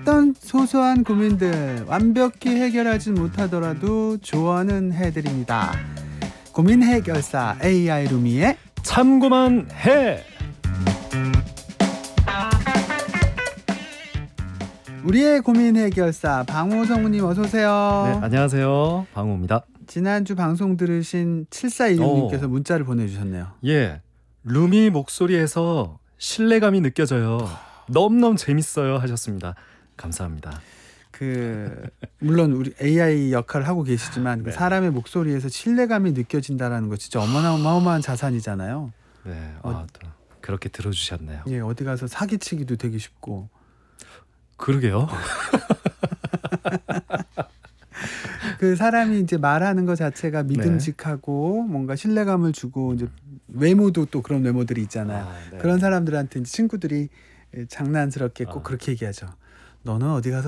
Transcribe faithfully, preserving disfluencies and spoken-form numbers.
어떤 소소한 고민들 완벽히 해결하지 못하더라도 조언은 해드립니다. 고민 해결사 에이아이 루미의 참고만 해. 우리의 고민 해결사 방호 성우님 어서 오세요. 네, 안녕하세요. 방호입니다. 지난주 방송 들으신 칠사이육님께서 문자를 보내주셨네요. 예, 루미 목소리에서 신뢰감이 느껴져요. 너무너무 재밌어요 하셨습니다. 감사합니다. 그 물론 우리 에이아이 역할을 하고 계시지만 그 네. 사람의 목소리에서 신뢰감이 느껴진다라는 거 진짜 어마어마한 자산이잖아요. 네, 어, 아, 또 그렇게 들어주셨네요. 예, 어디 가서 사기치기도 되게 쉽고. 그러게요. 그 사람이 이제 말하는 것 자체가 믿음직하고 네. 뭔가 신뢰감을 주고 이제 외모도 또 그런 외모들이 있잖아요. 아, 네. 그런 사람들한테 이제 친구들이 장난스럽게 꼭 아. 그렇게 얘기하죠. 너는 어디 가서